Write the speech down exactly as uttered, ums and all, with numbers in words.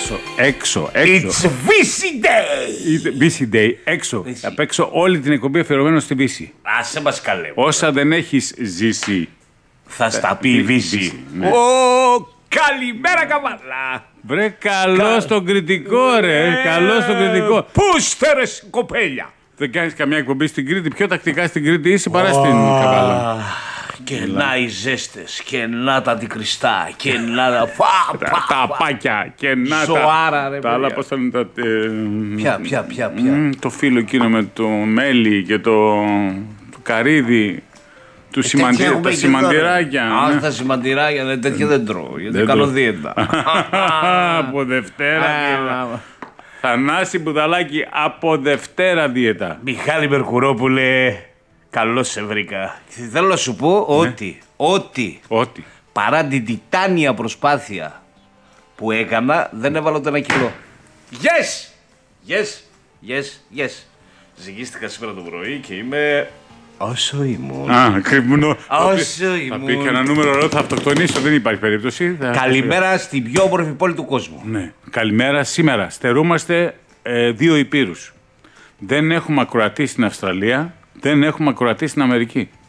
έξω, έξω, έξω. It's Βύση Day! Βύση Day, έξω. Θα παίξω όλη την εκπομπή αφιερωμένο στη Βύση. Άσε μας καλέ. Όσα δεν έχεις ζήσει. Θα στα πει η Βύση. Ναι. Ω, καλημέρα καβάλα. Βρε, καλό στον κριτικό, ρε. Καλό στον κριτικό. Πούστε ρε κοπέλια. Δεν κάνεις καμιά εκπομπή στην Κρήτη. Πιο τακτικά στην Κρήτη είσαι παρά στην Καβάλα. Και να οι ζέστες, και να τα αντικριστά, και να τα φα, Τα, τα απάκια και να Ζωάρα, τα. ρε, Τα άλλα παιδιά. πώς θα είναι τα. ε, Ποια, ποια, ποια, ποια. μ, Το φίλο εκείνο με το μέλι και το, το καρύδι. Του σημαντι... Τέτοια έχουμε Τα και σημαντηράκια. τώρα. Α, ναι. τα σημαντηράκια, ναι, τέτοια δεν τρώω, γιατί Δεν κάνω τρώω. δίαιτα. Από Δευτέρα δίαιτα. Θανάση Μπουδαλάκη, από Δευτέρα δίαιτα. Μιχάλη Μερκουρόπουλε, καλώς σε βρήκα. Θέλω να σου πω ότι, ότι Ό,τι. παρά την τιτάνια προσπάθεια που έκανα, δεν έβαλα ούτε ένα κιλό. Yes! Yes! Yes! Yes! Ζυγίστηκα σήμερα το πρωί και είμαι όσο ήμουν. Α, κρυμνό. Όσο Θα ήμουν. πει και ένα νούμερο, λέω, θα αυτοκτονήσω, δεν υπάρχει περίπτωση. Θα- Καλημέρα στην πιο όμορφη πόλη του κόσμου. Ναι. Καλημέρα. Σήμερα στερούμαστε ε, δύο υπήρους. Δεν έχουμε ακροατή στην Αυστραλία, δεν έχουμε ακροατή στην Αμερική.